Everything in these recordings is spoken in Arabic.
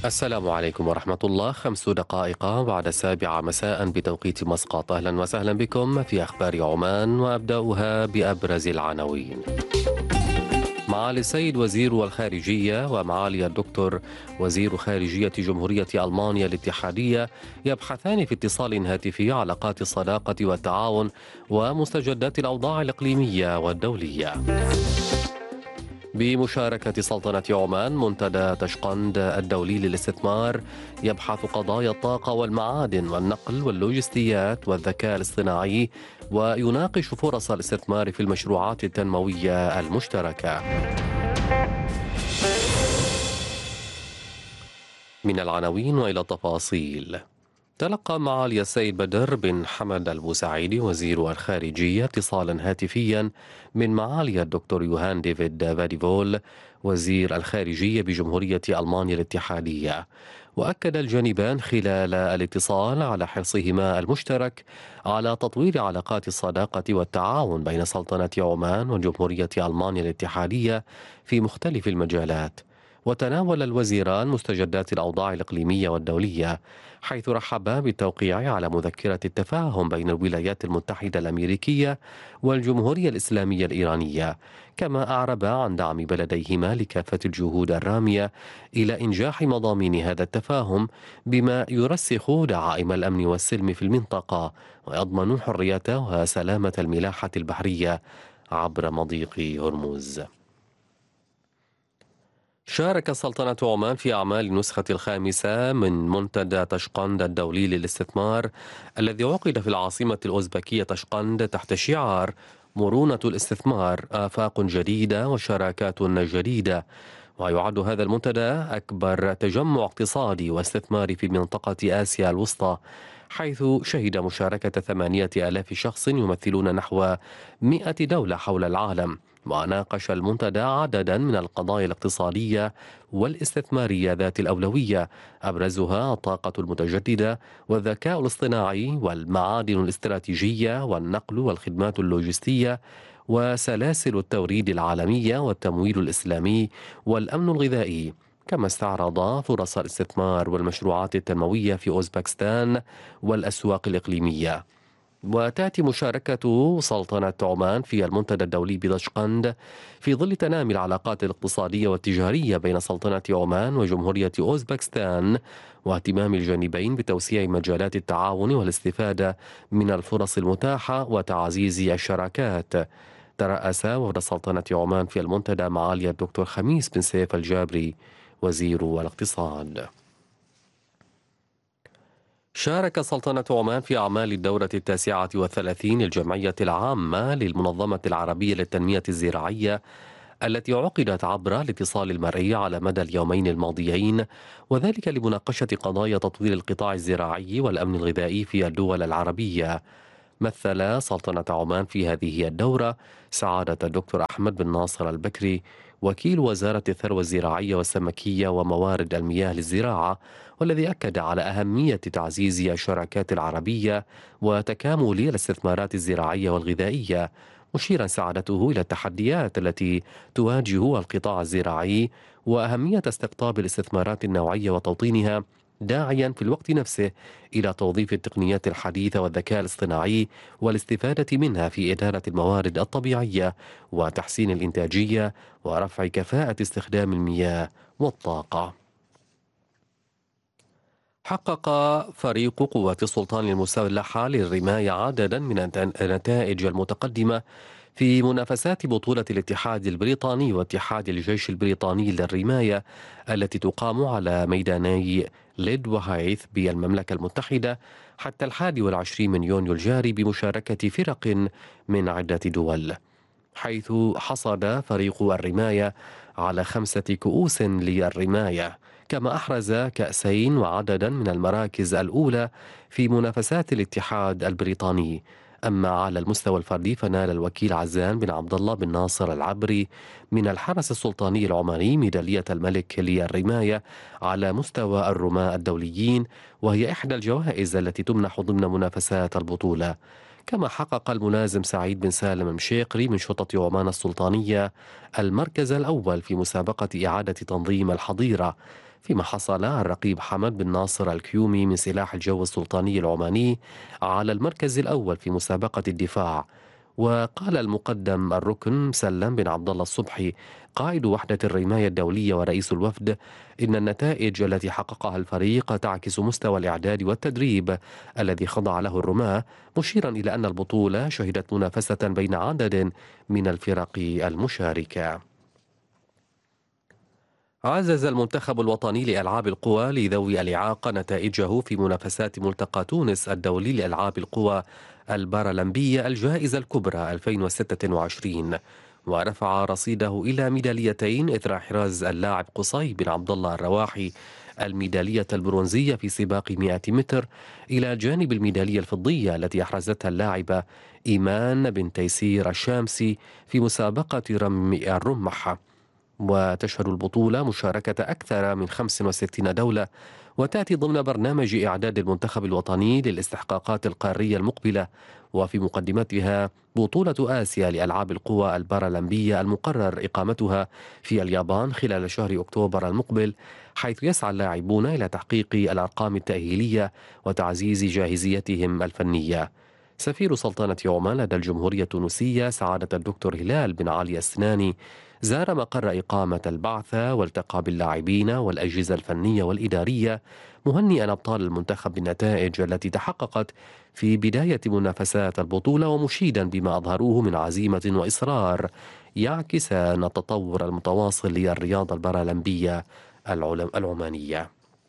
السلام عليكم ورحمة الله. 5 دقائق بعد 7 مساء بتوقيت مسقط. أهلا وسهلا بكم في أخبار عمان، وأبدأها بأبرز العناوين. معالي السيد وزير الخارجية ومعالي الدكتور وزير خارجية جمهورية ألمانيا الاتحادية يبحثان في اتصال هاتفي علاقات الصداقة والتعاون ومستجدات الأوضاع الإقليمية والدولية. بمشاركة سلطنة عمان، منتدى تشقند الدولي للاستثمار يبحث قضايا الطاقة والمعادن والنقل واللوجستيات والذكاء الاصطناعي، ويناقش فرص الاستثمار في المشروعات التنموية المشتركة. من العناوين وإلى التفاصيل. تلقى معالي السيد بدر بن حمد البوسعيدي وزير الخارجية اتصالا هاتفيا من معالي الدكتور يوهان ديفيد فاديفول وزير الخارجية بجمهورية ألمانيا الاتحادية. وأكد الجانبان خلال الاتصال على حرصهما المشترك على تطوير علاقات الصداقة والتعاون بين سلطنة عمان وجمهورية ألمانيا الاتحادية في مختلف المجالات. وتناول الوزيران مستجدات الأوضاع الإقليمية والدولية، حيث رحبا بالتوقيع على مذكرة التفاهم بين الولايات المتحدة الأمريكية والجمهورية الإسلامية الإيرانية، كما أعربا عن دعم بلديهما لكافة الجهود الرامية إلى إنجاح مضامين هذا التفاهم، بما يرسخ دعائم الأمن والسلم في المنطقة ويضمن حرية وسلامة الملاحة البحرية عبر مضيق هرمز. شارك سلطنة عمان في أعمال النسخة الخامسة من منتدى تشقند الدولي للاستثمار الذي عقد في العاصمة الأوزبكية تشقند تحت شعار مرونة الاستثمار، آفاق جديدة وشراكات جديدة. ويعد هذا المنتدى أكبر تجمع اقتصادي واستثماري في منطقة آسيا الوسطى، حيث شهد مشاركة 8,000 شخص يمثلون نحو 100 دولة حول العالم. وناقش المنتدى عددا من القضايا الاقتصادية والاستثمارية ذات الأولوية، أبرزها الطاقة المتجددة والذكاء الاصطناعي والمعادن الاستراتيجية والنقل والخدمات اللوجستية وسلاسل التوريد العالمية والتمويل الإسلامي والأمن الغذائي. كما استعرض فرص الاستثمار والمشروعات التنموية في أوزبكستان والأسواق الإقليمية. وتأتي مشاركة سلطنة عمان في المنتدى الدولي بتشقند في ظل تنامي العلاقات الاقتصادية والتجارية بين سلطنة عمان وجمهورية أوزبكستان، واهتمام الجانبين بتوسيع مجالات التعاون والاستفادة من الفرص المتاحة وتعزيز الشراكات. ترأس وفد سلطنة عمان في المنتدى معالي الدكتور خميس بن سيف الجابري وزير الاقتصاد. شارك سلطنة عمان في أعمال الدورة 39 الجمعية العامة للمنظمة العربية للتنمية الزراعية التي عقدت عبر الاتصال المرئي على مدى اليومين الماضيين، وذلك لمناقشة قضايا تطوير القطاع الزراعي والأمن الغذائي في الدول العربية. مثل سلطنة عمان في هذه الدورة سعادة الدكتور أحمد بن ناصر البكري، وكيل وزارة الثروة الزراعية والسمكية وموارد المياه للزراعة، والذي أكد على أهمية تعزيز الشراكات العربية وتكامل الاستثمارات الزراعية والغذائية، مشيرا سعادته إلى التحديات التي تواجه القطاع الزراعي وأهمية استقطاب الاستثمارات النوعية وتوطينها، داعيا في الوقت نفسه إلى توظيف التقنيات الحديثة والذكاء الاصطناعي والاستفادة منها في إدارة الموارد الطبيعية وتحسين الإنتاجية ورفع كفاءة استخدام المياه والطاقة. حقق فريق قوات السلطان المسلحة للرماية عددا من النتائج المتقدمة في منافسات بطولة الاتحاد البريطاني واتحاد الجيش البريطاني للرماية التي تقام على ميداني ليد وهايث بالمملكة المتحدة حتى 21 من يونيو الجاري بمشاركة فرق من عدة دول، حيث حصد فريق الرماية على 5 كؤوس للرماية، كما أحرز كأسين وعددا من المراكز الأولى في منافسات الاتحاد البريطاني. أما على المستوى الفردي فنال الوكيل عزان بن عبد الله بن ناصر العبري من الحرس السلطاني العماني ميدالية الملك للرماية على مستوى الرماة الدوليين، وهي إحدى الجوائز التي تمنح ضمن منافسات البطولة. كما حقق الملازم سعيد بن سالم المشيقري من شرطة عمان السلطانية المركز الأول في مسابقة إعادة تنظيم الحظيرة، فيما حصل الرقيب حمد بن ناصر الكيومي من سلاح الجو السلطاني العماني على المركز الأول في مسابقة الدفاع. وقال المقدم الركن مسلم بن عبد الله الصبحي قائد وحدة الرماية الدولية ورئيس الوفد إن النتائج التي حققها الفريق تعكس مستوى الإعداد والتدريب الذي خضع له الرماة، مشيرا إلى أن البطولة شهدت منافسة بين عدد من الفرق المشاركة. عزز المنتخب الوطني لألعاب القوى لذوي الإعاقة نتائجه في منافسات ملتقى تونس الدولي لألعاب القوى البارالمبية الجائزة الكبرى 2026، ورفع رصيده إلى ميداليتين إثر إحراز اللاعب قصي بن عبد الله الرواحي الميدالية البرونزية في سباق 100 متر، إلى جانب الميدالية الفضية التي أحرزتها اللاعبة إيمان بن تيسير الشامسي في مسابقة رمي الرمح. وتشهد البطولة مشاركة أكثر من 65 دولة، وتأتي ضمن برنامج إعداد المنتخب الوطني للاستحقاقات القارية المقبلة، وفي مقدمتها بطولة آسيا لألعاب القوى البارالمبية المقرر إقامتها في اليابان خلال شهر أكتوبر المقبل، حيث يسعى اللاعبون إلى تحقيق الأرقام التأهيلية وتعزيز جاهزيتهم الفنية. سفير سلطنة عمان لدى الجمهورية التونسية سعادة الدكتور هلال بن علي السناني زار مقر إقامة البعثة والتقى باللاعبين والأجهزة الفنية والإدارية، مهنئا أبطال المنتخب بالنتائج التي تحققت في بداية منافسات البطولة، ومشيدا بما أظهروه من عزيمة وإصرار يعكسان التطور المتواصل للرياضة البارالمبية العمانية.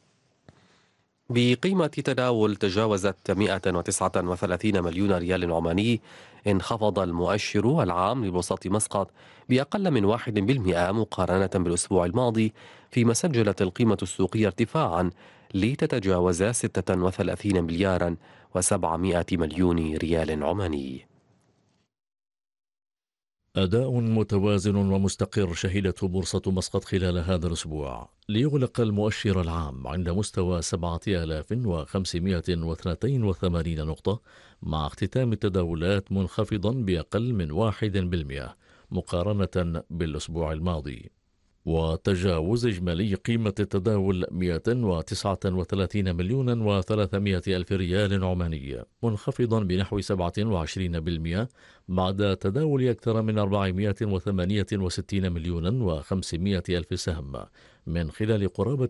بقيمة تداول تجاوزت 139 مليون ريال عماني، انخفض المؤشر العام لبورصة مسقط بأقل من 1% مقارنة بالأسبوع الماضي، فيما سجلت القيمة السوقية ارتفاعا لتتجاوز 36 مليارا و700 مليون ريال عماني. أداء متوازن ومستقر شهدته بورصة مسقط خلال هذا الأسبوع، ليغلق المؤشر العام عند مستوى 7582 نقطة، مع اختتام التداولات منخفضا بأقل من 1% مقارنة بالأسبوع الماضي، وتجاوز إجمالي قيمة التداول 139 مليون و300 ألف ريال عماني، منخفضا بنحو 27% بعد تداول أكثر من 468 مليون و500 ألف سهم من خلال قرابة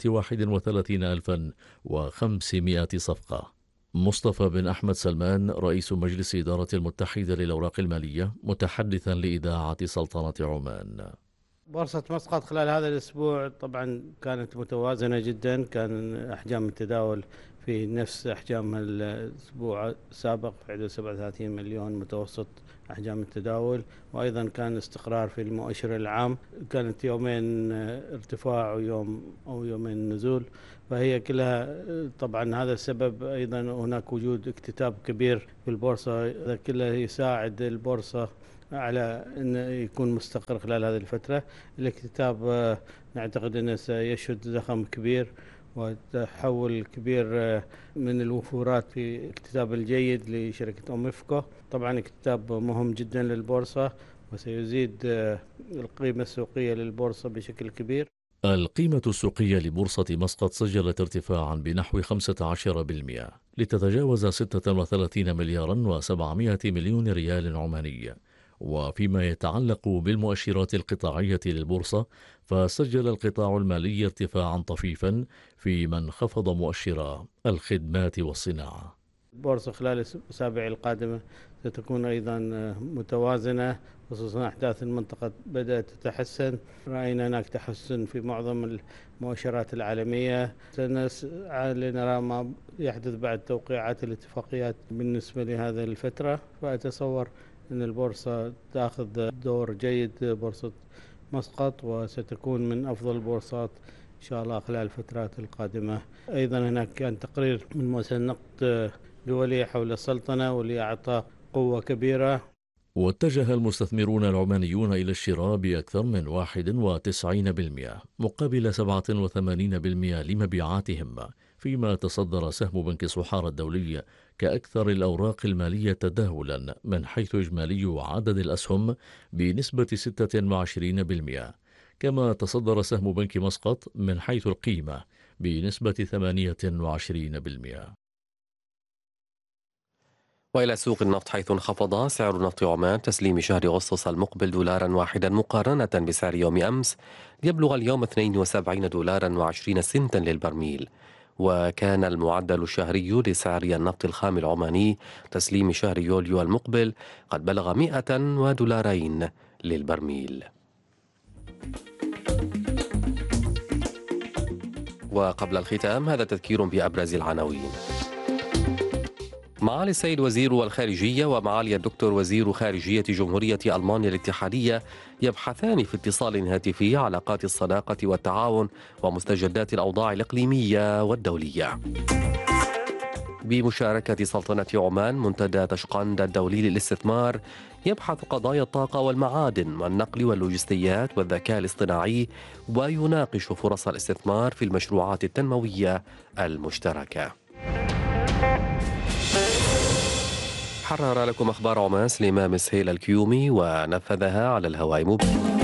31,500 صفقة. مصطفى بن أحمد سلمان رئيس مجلس إدارة المتحدة للأوراق المالية متحدثا لإذاعة سلطنة عمان. بورصة مسقط خلال هذا الأسبوع طبعا كانت متوازنة جدا، كان أحجام التداول في نفس أحجام الأسبوع السابق في 37 مليون متوسط أحجام التداول، وأيضا كان استقرار في المؤشر العام، كانت يومين ارتفاع ويوم أو يومين نزول، فهي كلها طبعا هذا السبب. أيضا هناك وجود اكتتاب كبير في البورصة، هذا كله يساعد البورصة على أن يكون مستقر خلال هذه الفترة. الاكتتاب نعتقد أنه سيشهد زخم كبير وتحول كبير من الوفورات في اكتتاب الجيد لشركة أوميفكو. طبعا اكتتاب مهم جدا للبورصة وسيزيد القيمة السوقية للبورصة بشكل كبير. القيمة السوقية لبورصة مسقط سجلت ارتفاعا بنحو 15% لتتجاوز 36 مليارا و700 مليون ريال عماني. وفيما يتعلق بالمؤشرات القطاعية للبورصة، فسجل القطاع المالي ارتفاعا طفيفا فيما انخفض مؤشر الخدمات والصناعة. البورصة خلال الأسابيع القادمة ستكون أيضا متوازنة، خصوصا أحداث المنطقة بدأت تتحسن، رأينا هناك تحسن في معظم المؤشرات العالمية، سنسعى لنرى ما يحدث بعد توقيعات الاتفاقيات بالنسبة لهذه الفترة، فأتصور أن البورصة تأخذ دور جيد بورصة مسقط وستكون من أفضل البورصات إن شاء الله خلال الفترات القادمة. أيضا هناك كان تقرير من مؤسسة النقد دولي حول السلطنة واللي أعطى قوة كبيرة. واتجه المستثمرون العمانيون إلى الشراء بأكثر من 91% مقابل 87% لمبيعاتهم، فيما تصدر سهم بنك صحارى الدولي كأكثر الأوراق المالية تداولا من حيث إجمالي عدد الأسهم بنسبة 26%، كما تصدر سهم بنك مسقط من حيث القيمة بنسبة 28%. وإلى سوق النفط، حيث انخفض سعر نفط عمان تسليم شهر أغسطس المقبل دولارا واحدا مقارنة بسعر يوم أمس، ليبلغ اليوم 72 دولارا و20 سنتا للبرميل. وكان المعدل الشهري لسعر النفط الخام العماني تسليم شهر يوليو المقبل قد بلغ 102 دولارين للبرميل. وقبل الختام هذا تذكير بأبرز العناوين. معالي السيد وزير الخارجية ومعالي الدكتور وزير خارجية جمهورية ألمانيا الاتحادية يبحثان في اتصال هاتفي علاقات الصداقة والتعاون ومستجدات الأوضاع الإقليمية والدولية. بمشاركة سلطنة عمان، منتدى تشقند الدولي للاستثمار يبحث قضايا الطاقة والمعادن والنقل واللوجستيات والذكاء الاصطناعي، ويناقش فرص الاستثمار في المشروعات التنموية المشتركة. حرر لكم أخبار عمان سليمان مسهيل الكيومي، ونفذها على الهواء مباشرة.